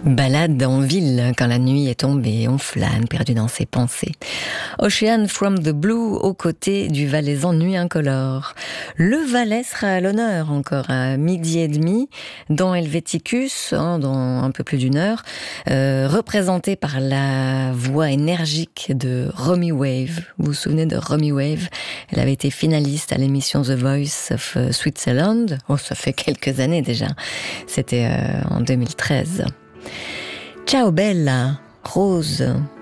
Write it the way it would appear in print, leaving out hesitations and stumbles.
Balade en ville, quand la nuit est tombée, on flâne, perdu dans ses pensées. Ocean from the Blue, aux côtés du Valaisan Nuit Incolore. Le Valais sera à l'honneur encore à 12h30, dans Helvéticus, dans un peu plus d'une heure, représenté par la voix énergique de Romy Wave. Vous vous souvenez de Romy Wave? Elle avait été finaliste à l'émission The Voice of Switzerland. Oh, ça fait quelques années déjà. C'était en 2013. Ciao Bella, Rose.